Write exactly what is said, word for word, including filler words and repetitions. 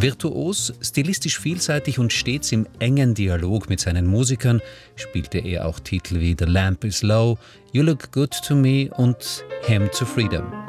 Virtuos, stilistisch vielseitig und stets im engen Dialog mit seinen Musikern spielte er auch Titel wie The Lamp is Low, You Look Good to Me und Hymn to Freedom.